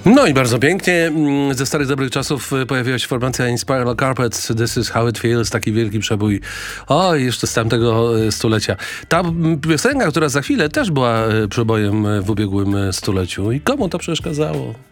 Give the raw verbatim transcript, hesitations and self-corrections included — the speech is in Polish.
No i bardzo pięknie. Ze starych dobrych czasów pojawiła się formacja Inspiral Carpets. This is how it feels. Taki wielki przebój. O, jeszcze z tamtego stulecia. Ta piosenka, która za chwilę też była przebojem w ubiegłym stuleciu. I komu to przeszkadzało?